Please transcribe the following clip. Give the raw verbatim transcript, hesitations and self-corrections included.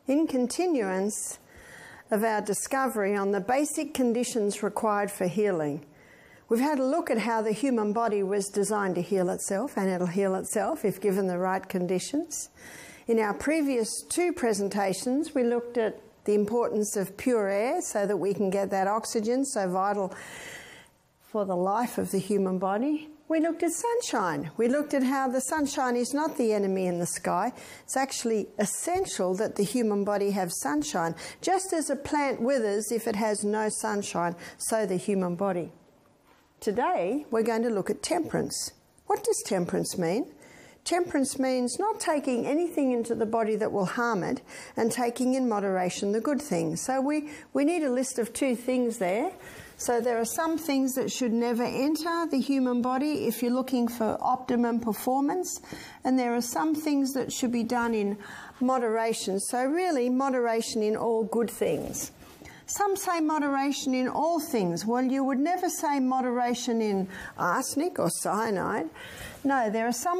in continuance of our discovery on the basic conditions required for healing. We've had a look at how the human body was designed to heal itself, and it'll heal itself if given the right conditions. In our previous two presentations, we looked at the importance of pure air so that we can get that oxygen so vital for the life of the human body. We looked at sunshine. We looked at how the sunshine is not the enemy in the sky. It's actually essential that the human body have sunshine. Just as a plant withers if it has no sunshine, so the human body. Today, we're going to look at temperance. What does temperance mean? Temperance means not taking anything into the body that will harm it and taking in moderation the good things. So we, we need a list of two things there. So there are some things that should never enter the human body if you're looking for optimum performance, and there are some things that should be done in moderation. So really, moderation in all good things. Some say moderation in all things. Well, you would never say moderation in arsenic or cyanide. No, there are some